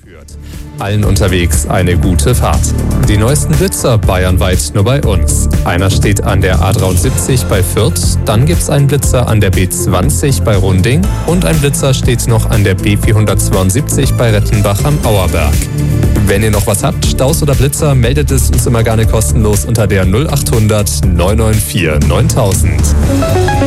Allen unterwegs eine gute Fahrt. Die neuesten Blitzer bayernweit nur bei uns. Einer steht an der A73 bei Fürth, dann gibt's einen Blitzer an der B20 bei Runding und ein Blitzer steht noch an der B472 bei Rettenbach am Auerberg. Wenn ihr noch was habt, Staus oder Blitzer, meldet es uns immer gerne kostenlos unter der 0800 994 9000.